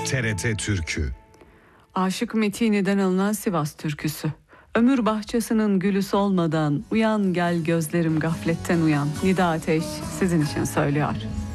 TRT Türkü. Aşık Metini'den alınan Sivas türküsü. Ömür bahçesinin gülü solmadan, uyan gel gözlerim gafletten uyan. Nida Ateş sizin için söylüyor.